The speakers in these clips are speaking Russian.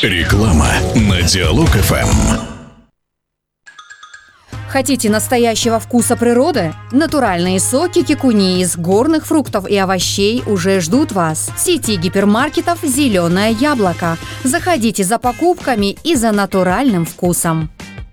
Реклама на Диалог ФМ. Хотите настоящего вкуса природы? Натуральные соки кикуни из горных фруктов и овощей уже ждут вас. В сети гипермаркетов «Зеленое яблоко». Заходите за покупками и за натуральным вкусом.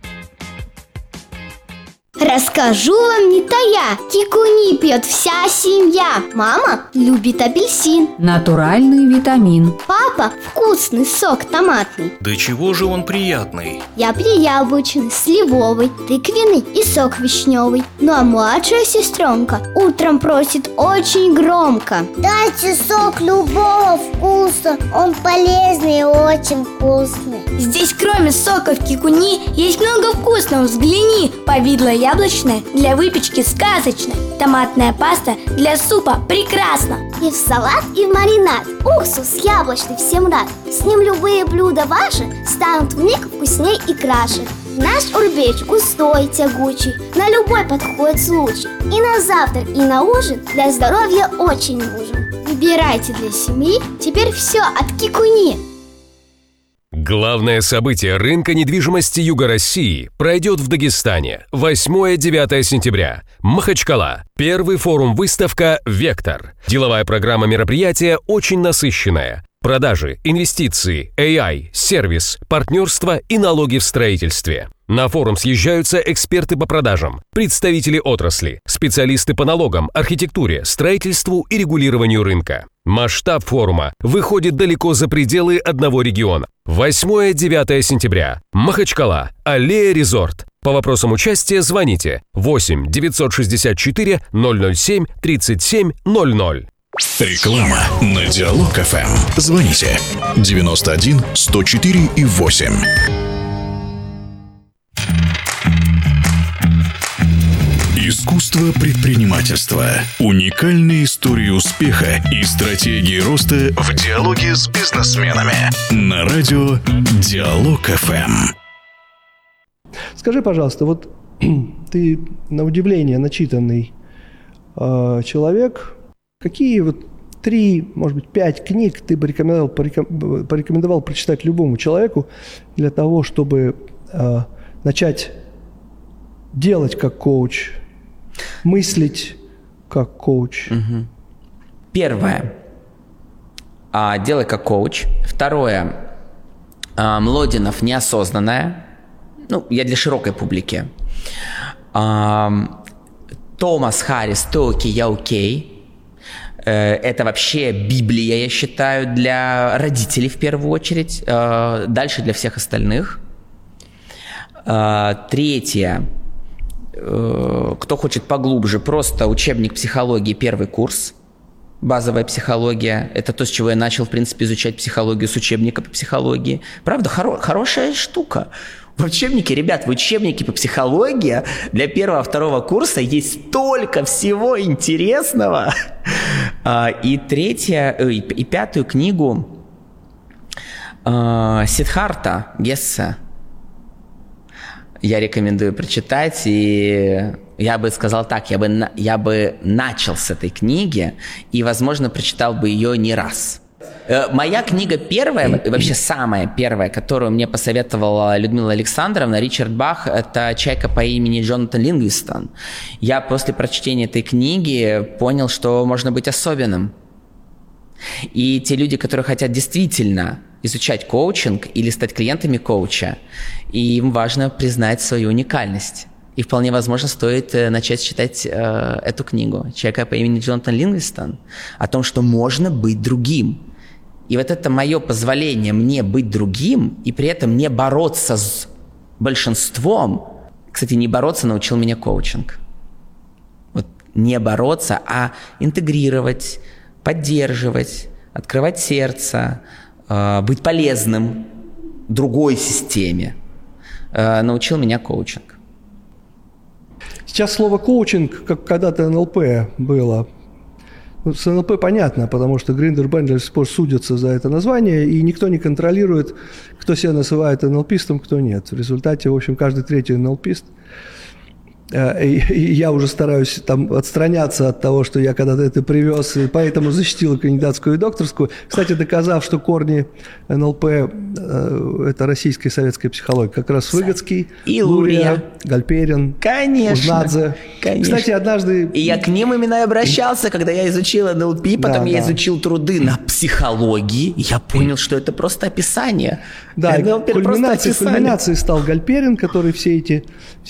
Расскажу вам не тая, кикуни пьет вся семья. Мама любит апельсин. Натуральный витамин. Папа вкусный сок томатный. Да чего же он приятный? Я пью яблочный, сливовый, тыквенный и сок вишневый. Ну а младшая сестренка утром просит очень громко: дайте сок любого вкуса, он полезный и очень вкусный. Здесь кроме соков кикуни есть много вкусного, взгляни. Повидло яблочное для выпечки сказочно. Томатная паста для супа прекрасно. И в салат, и в маринад. Уксус яблочный всем рад. С ним любые блюда ваши станут вмиг вкусней и краше. Наш урбеч густой, тягучий, на любой подходит случай. И на завтрак, и на ужин для здоровья очень нужен. Выбирайте для семьи теперь все от кикуни. Главное событие рынка недвижимости Юга России пройдет в Дагестане 8-9 сентября. Махачкала. Первый форум-выставка «Вектор». Деловая программа мероприятия очень насыщенная. Продажи, инвестиции, AI, сервис, партнерство и налоги в строительстве. На форум съезжаются эксперты по продажам, представители отрасли, специалисты по налогам, архитектуре, строительству и регулированию рынка. Масштаб форума выходит далеко за пределы одного региона. 8-9 сентября. Махачкала. Аллея Резорт. По вопросам участия звоните 8 964 007 37 00. Реклама на Диалог ФМ. Звоните 91 104 и 8. Искусство предпринимательства. Уникальные истории успеха и стратегии роста в диалоге с бизнесменами. На радио Диалог ФМ. Скажи, пожалуйста, вот ты на удивление начитанный человек. Какие вот 3, может быть, 5 книг ты бы порекомендовал прочитать любому человеку для того, чтобы начать делать как коуч, мыслить как коуч? Первое. Делай как коуч. Второе. Млодинов «Неосознанное». Ну, я для широкой публики. Томас Харрис «Ты окей, я окей». Это вообще Библия, я считаю, для родителей в первую очередь. Дальше для всех остальных. Третье. Кто хочет поглубже, просто учебник психологии, первый курс. Базовая психология. Это то, с чего я начал, в принципе, изучать психологию, с учебника по психологии. Правда, хорошая штука. В учебнике, ребят, в учебнике по психологии для 1-2 курса есть столько всего интересного. И пятую книгу Сиддхарта Гессе я рекомендую прочитать, и я бы сказал так, я бы начал с этой книги и, возможно, прочитал бы ее не раз. Моя книга первая, вообще самая первая, которую мне посоветовала Людмила Александровна, Ричард Бах, это «Чайка по имени Джонатан Ливингстон». Я после прочтения этой книги понял, что можно быть особенным. И те люди, которые хотят действительно изучать коучинг или стать клиентами коуча, им важно признать свою уникальность. И вполне возможно стоит начать читать эту книгу «Человека по имени Джонатан Ливингстон» о том, что можно быть другим. И вот это мое позволение мне быть другим и при этом не бороться с большинством. Кстати, не бороться научил меня коучинг. Вот не бороться, а интегрировать, поддерживать, открывать сердце, быть полезным другой системе. Научил меня коучинг. Сейчас слово коучинг, как когда-то НЛП было. С НЛП понятно, потому что Гриндер и Бендлер до сих пор судятся за это название, и никто не контролирует, кто себя называет НЛПистом, кто нет. В результате, в общем, каждый третий НЛПист. И я уже стараюсь там отстраняться от того, что я когда-то это привез, и поэтому защитил кандидатскую и докторскую. Кстати, доказав, что корни НЛП – это российская и советская психология. Как раз Выгодский, и Лурия, Гальперин, Узнадзе. Конечно. Кстати, однажды… И я к ним именно и обращался, когда я изучил НЛП, потом я изучил труды на психологии, и я понял, что это просто описание. Да, кульминацией стал Гальперин, который все эти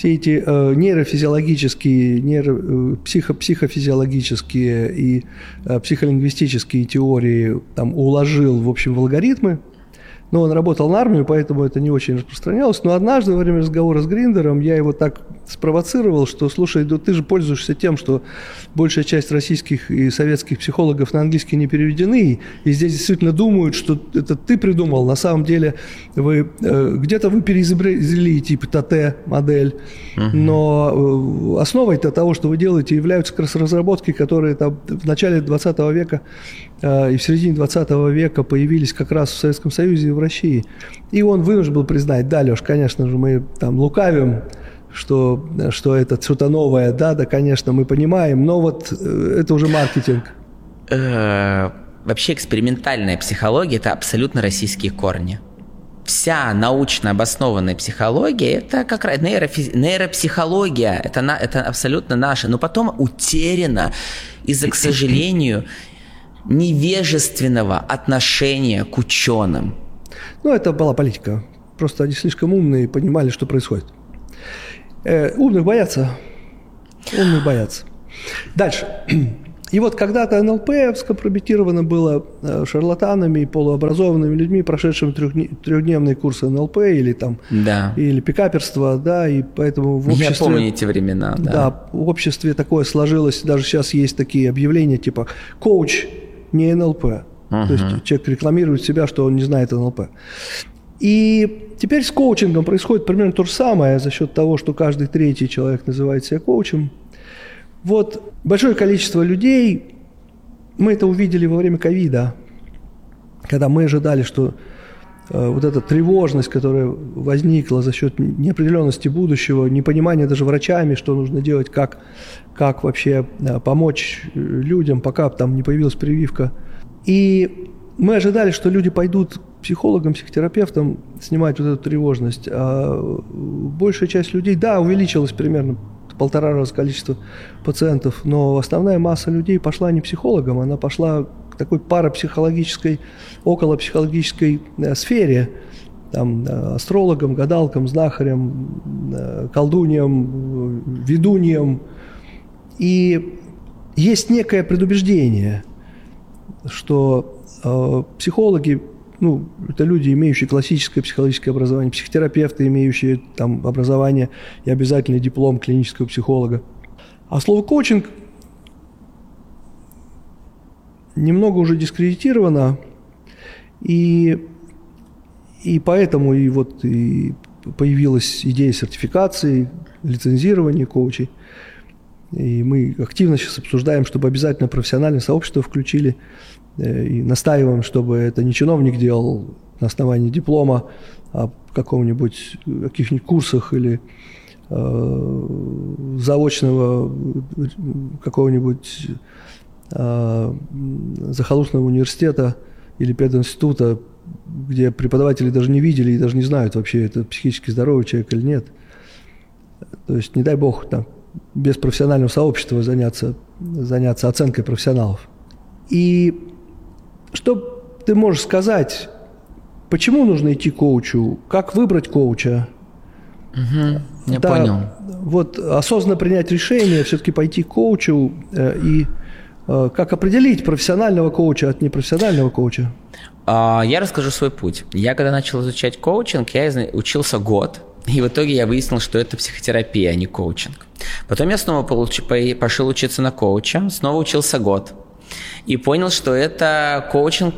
нейрофизиологические, психофизиологические и психолингвистические теории там уложил, в общем, в алгоритмы. Но он работал на армию, поэтому это не очень распространялось. Но однажды во время разговора с Гриндером я его так спровоцировал, что, слушай, да ты же пользуешься тем, что большая часть российских и советских психологов на английский не переведены, и здесь действительно думают, что это ты придумал. На самом деле где-то вы переизобрели типа ТТ-модель, но основой-то того, что вы делаете, являются как раз разработки, которые там в начале 20 века и в середине 20 века появились как раз в Советском Союзе и в России. И он вынужден был признать: да, Леш, конечно же, мы там лукавим, что это что-то новое, да, конечно, мы понимаем, но вот это уже маркетинг. Вообще экспериментальная психология – это абсолютно российские корни. Вся научно обоснованная психология – это как раз нейропсихология, это абсолютно наше, но потом утеряно из-за, к сожалению, невежественного отношения к ученым. Ну, это была политика. Просто они слишком умные и понимали, что происходит. Умных боятся. Дальше. И вот когда-то НЛП скомпрометировано было шарлатанами и полуобразованными людьми, прошедшими трехдневные курсы НЛП или там или пикаперство, да, и поэтому в обществе… Я помню эти времена, да. Да, в обществе такое сложилось, даже сейчас есть такие объявления типа «коуч не НЛП». То есть человек рекламирует себя, что он не знает НЛП. И теперь с коучингом происходит примерно то же самое за счет того, что каждый третий человек называет себя коучем. Вот большое количество людей, мы это увидели во время ковида, когда мы ожидали, что вот эта тревожность, которая возникла за счет неопределенности будущего, непонимания даже врачами, что нужно делать, как вообще помочь людям, пока там не появилась прививка. И мы ожидали, что люди пойдут к психологам, психотерапевтам снимать вот эту тревожность. А большая часть людей, да, увеличилась примерно в 1,5 раза количество пациентов, но основная масса людей пошла не к психологам, она пошла к такой парапсихологической, околопсихологической сфере, там, астрологам, гадалкам, знахарям, колдуньям, ведуньям. И есть некое предубеждение, что психологи, это люди, имеющие классическое психологическое образование, психотерапевты, имеющие там образование и обязательный диплом клинического психолога. А слово коучинг немного уже дискредитировано, и поэтому и появилась идея сертификации, лицензирования коучей. И мы активно сейчас обсуждаем, чтобы обязательно профессиональное сообщество включили, и настаиваем, чтобы это не чиновник делал на основании диплома, а каких-нибудь курсах или заочного какого-нибудь захолустного университета или пединститута, где преподаватели даже не видели и даже не знают вообще, это психически здоровый человек или нет. То есть, не дай бог, там, без профессионального сообщества заняться оценкой профессионалов. И что ты можешь сказать, почему нужно идти к коучу, как выбрать коуча? Я понял. Вот осознанно принять решение, все-таки пойти к коучу и как определить профессионального коуча от непрофессионального коуча? Я расскажу свой путь. Я когда начал изучать коучинг, я учился год. И в итоге я выяснил, что это психотерапия, а не коучинг. Потом я снова пошел учиться на коуча, снова учился год. И понял, что это коучинг,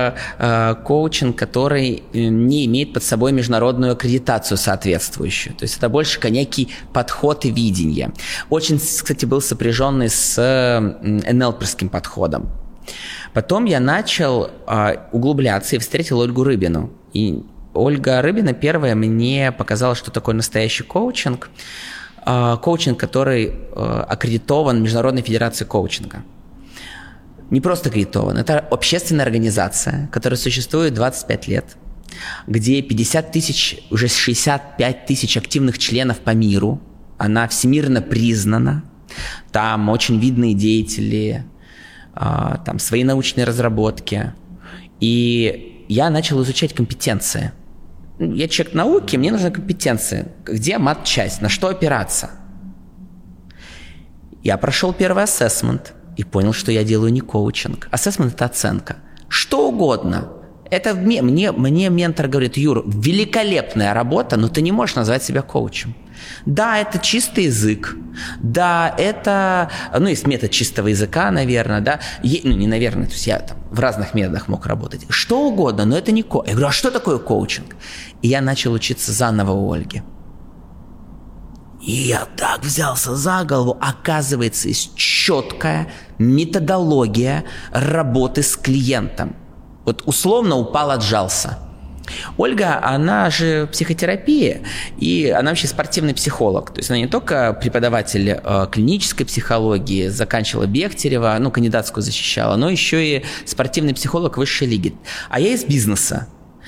который не имеет под собой международную аккредитацию соответствующую. То есть это больше некий подход и видение. Очень, кстати, был сопряженный с НЛПерским подходом. Потом я начал углубляться и встретил Ольгу Рыбину. И Ольга Рыбина первая мне показала, что такое настоящий коучинг. коучинг, который аккредитован Международной федерацией коучинга. Не просто аккредитован, это общественная организация, которая существует 25 лет, где 50 тысяч, уже 65 тысяч активных членов по миру. Она всемирно признана. Там очень видные деятели, там свои научные разработки. И я начал изучать компетенции. Я человек науки, мне нужны компетенции. Где мат-часть, на что опираться? Я прошел первый ассессмент и понял, что я делаю не коучинг. Ассессмент – это оценка. Что угодно. Это мне ментор говорит: Юр, великолепная работа, но ты не можешь назвать себя коучем. Да, это чистый язык. Да, это... есть метод чистого языка, наверное, да. Не наверное, то есть я там в разных методах мог работать. Что угодно, но это не коучинг. Я говорю, а что такое коучинг? И я начал учиться заново у Ольги. И я так взялся за голову. Оказывается, есть четкая методология работы с клиентом. Вот условно упал, отжался. Ольга, она же психотерапия, и она вообще спортивный психолог. То есть она не только преподаватель клинической психологии, заканчивала Бехтерева, кандидатскую защищала, но еще и спортивный психолог высшей лиги. А я из бизнеса.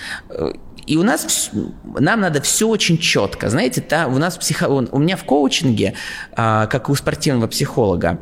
И нам надо все очень четко. Знаете, у меня в коучинге, как у спортивного психолога,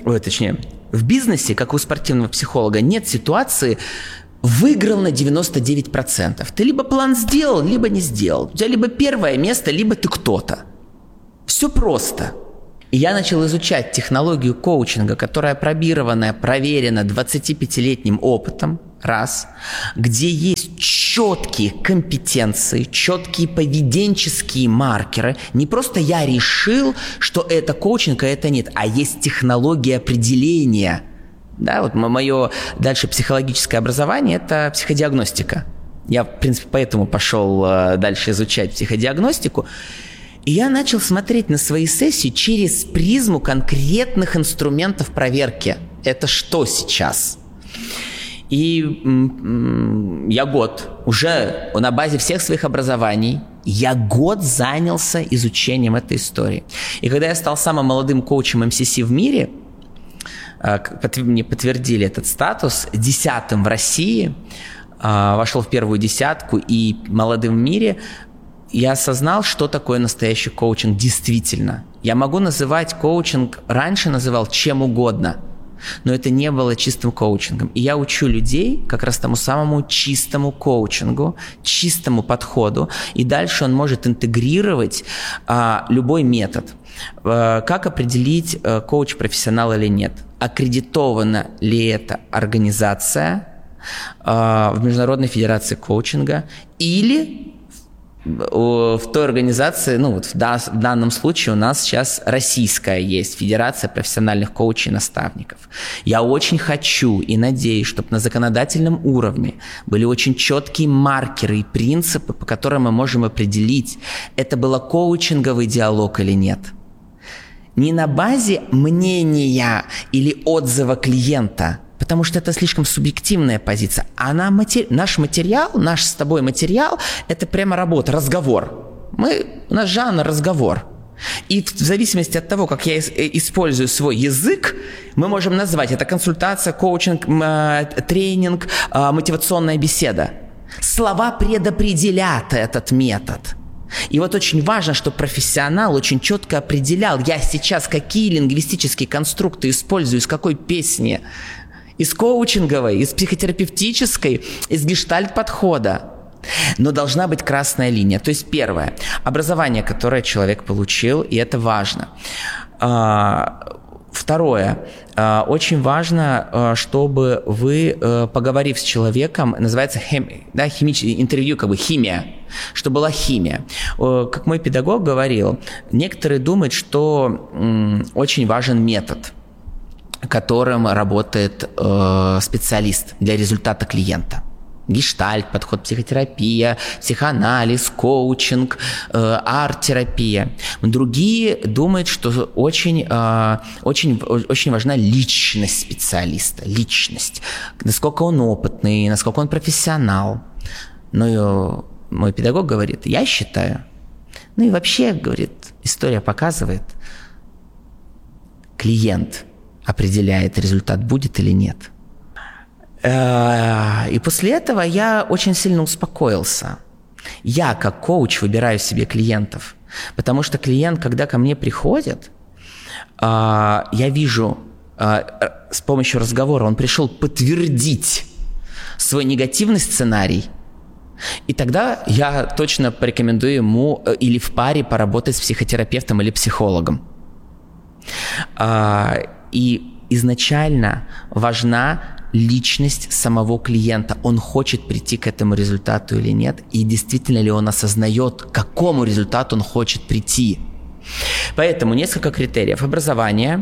в бизнесе, как у спортивного психолога, нет ситуации выиграл на 99%. Ты либо план сделал, либо не сделал. У тебя либо первое место, либо ты кто-то. Все просто. И я начал изучать технологию коучинга, которая опробированная, проверена 25-летним опытом, где есть четкие компетенции, четкие поведенческие маркеры. Не просто я решил, что это коучинг, а это нет, а есть технология определения. Да, вот мое дальше психологическое образование – это психодиагностика. Я, в принципе, поэтому пошел дальше изучать психодиагностику. И я начал смотреть на свои сессии через призму конкретных инструментов проверки. Это что сейчас? И я год уже на базе всех своих образований, я год занялся изучением этой истории. И когда я стал самым молодым коучем МСС в мире, мне подтвердили этот статус, 10-м в России, вошел в первую десятку и молодым в мире, я осознал, что такое настоящий коучинг действительно. Я могу называть коучинг, раньше называл чем угодно, но это не было чистым коучингом. И я учу людей как раз тому самому чистому коучингу, чистому подходу, и дальше он может интегрировать любой метод. Как определить, коуч профессионал или нет? Аккредитована ли эта организация в Международной федерации коучинга или в той организации, в данном случае у нас сейчас российская есть Федерация профессиональных коучей и наставников. Я очень хочу и надеюсь, чтобы на законодательном уровне были очень четкие маркеры и принципы, по которым мы можем определить, это был коучинговый диалог или нет. Не на базе мнения или отзыва клиента, потому что это слишком субъективная позиция, а наш материал, наш с тобой материал – это прямо работа, разговор. У нас жанр разговор. И в зависимости от того, как я использую свой язык, мы можем назвать это консультация, коучинг, тренинг, мотивационная беседа. Слова предопределят этот метод. И вот очень важно, чтобы профессионал очень четко определял, я сейчас какие лингвистические конструкты использую, из какой песни, из коучинговой, из психотерапевтической, из гештальт-подхода. Но должна быть красная линия. То есть первое, образование, которое человек получил, и это важно. Второе, очень важно, чтобы вы, поговорив с человеком, называется интервью, химия, что была химия. Как мой педагог говорил, некоторые думают, что очень важен метод, которым работает специалист для результата клиента. Гештальт, подход, психотерапия, психоанализ, коучинг, арт-терапия. Другие думают, что очень важна личность специалиста, личность. Насколько он опытный, насколько он профессионал. Но мой педагог говорит, я считаю, Ну и вообще, говорит, история показывает, клиент определяет, результат будет или нет. И после этого я очень сильно успокоился. Я, как коуч, выбираю себе клиентов. Потому что клиент, когда ко мне приходит, я вижу с помощью разговора, он пришел подтвердить свой негативный сценарий, и тогда я точно порекомендую ему или в паре поработать с психотерапевтом или психологом. И изначально важна личность самого клиента. Он хочет прийти к этому результату или нет, и действительно ли он осознает, к какому результату он хочет прийти. Поэтому несколько критериев. Образование,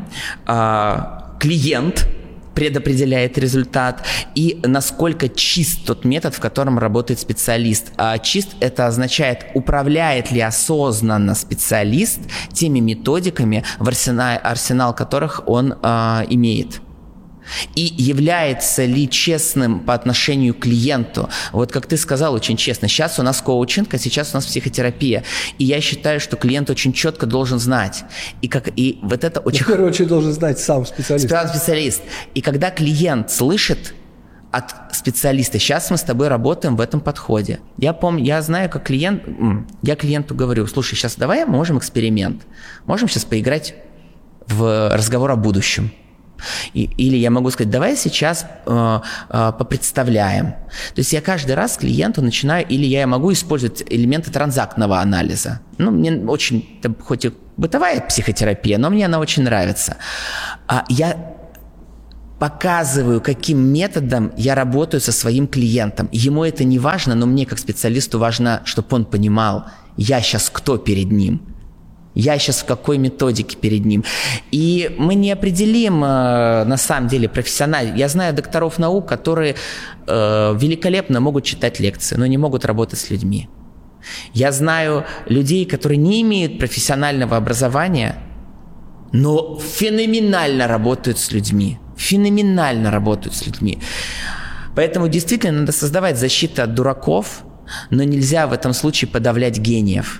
клиент предопределяет результат и насколько чист тот метод, в котором работает специалист. Чист – это означает, управляет ли осознанно специалист теми методиками, в арсенал которых он имеет. И является ли честным по отношению к клиенту. Вот как ты сказал, очень честно. Сейчас у нас коучинг, а сейчас у нас психотерапия. И я считаю, что клиент очень четко должен знать. И вот это очень... В первую очередь должен знать сам специалист. Сам специалист. И когда клиент слышит от специалиста, сейчас мы с тобой работаем в этом подходе. Я помню, я знаю, как клиент... Я клиенту говорю, слушай, сейчас давай можем эксперимент. Можем сейчас поиграть в разговор о будущем. Или я могу сказать, давай сейчас попредставляем. То есть я каждый раз клиенту начинаю, или я могу использовать элементы транзактного анализа. Ну, мне очень, хоть и бытовая психотерапия, но мне она очень нравится. Я показываю, каким методом я работаю со своим клиентом. Ему это не важно, но мне как специалисту важно, чтобы он понимал, я сейчас кто перед ним. Я сейчас в какой методике перед ним. И мы не определим, на самом деле, профессионально. Я знаю докторов наук, которые великолепно могут читать лекции, но не могут работать с людьми. Я знаю людей, которые не имеют профессионального образования, но феноменально работают с людьми. Феноменально работают с людьми. Поэтому действительно надо создавать защиту от дураков, но нельзя в этом случае подавлять гениев.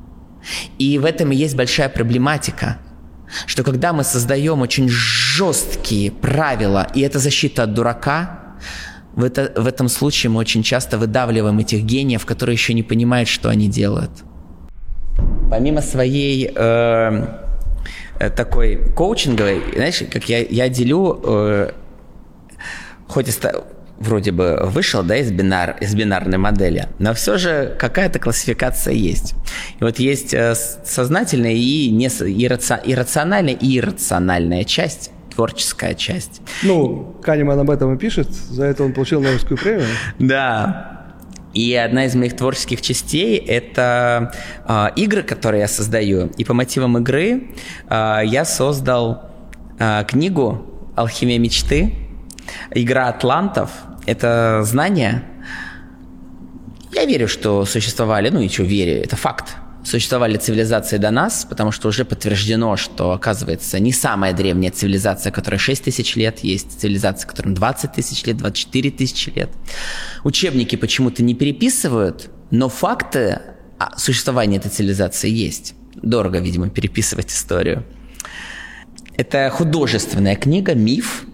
И в этом и есть большая проблематика, что когда мы создаем очень жесткие правила, и это защита от дурака, в этом случае мы очень часто выдавливаем этих гениев, которые еще не понимают, что они делают. Помимо своей такой коучинговой, знаешь, как я делю, хоть и вроде бы вышел, да, из бинарной модели, но все же какая-то классификация есть. И вот есть сознательная и иррациональная и иррациональная часть, творческая часть. Ну, Канеман об этом и пишет, за это он получил Нобелевскую премию. Да. И одна из моих творческих частей – это игры, которые я создаю. И по мотивам игры я создал книгу «Алхимия мечты». Игра атлантов – это знание. Я верю, что существовали, ну и что верю, это факт. Существовали цивилизации до нас, потому что уже подтверждено, что, оказывается, не самая древняя цивилизация, которая 6 тысяч лет, есть цивилизация, которым 20 тысяч лет, 24 тысячи лет. Учебники почему-то не переписывают, но факты существования этой цивилизации есть. Дорого, видимо, переписывать историю. Это художественная книга, миф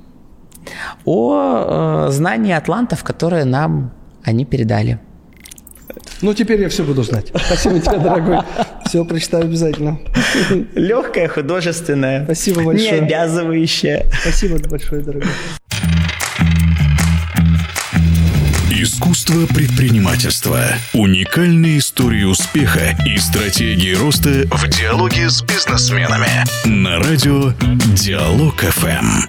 о знании атлантов, которые нам они передали. Ну, теперь я все буду знать. Спасибо тебе, дорогой. Все прочитаю обязательно. Легкая, художественная. Спасибо большое. Не обязывающая. Спасибо большое, дорогой. Искусство предпринимательства. Уникальные истории успеха и стратегии роста в диалоге с бизнесменами. На радио Диалог ФМ.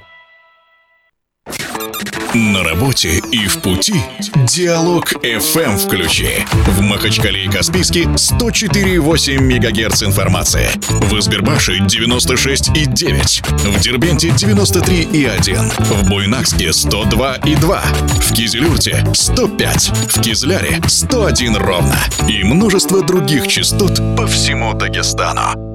На работе и в пути Диалог ФМ включи. В Махачкале и Каспийске 104,8 МГц информации. В Избербаше 96,9. В Дербенте 93,1. В Буйнакске 102,2. В Кизилюрте 105. В Кизляре 101 ровно. И множество других частот по всему Дагестану.